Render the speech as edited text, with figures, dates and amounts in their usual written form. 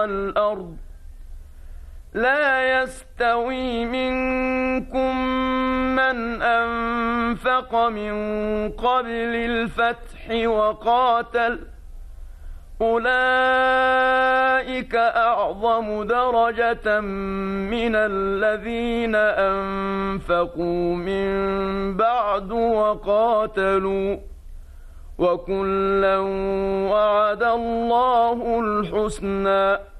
الأرض لا يستوي منكم من أنفق من قبل الفتح وقاتل أولئك أعظم درجة من الذين أنفقوا من بعد وقاتلوا وكلا وعد الله الحسنى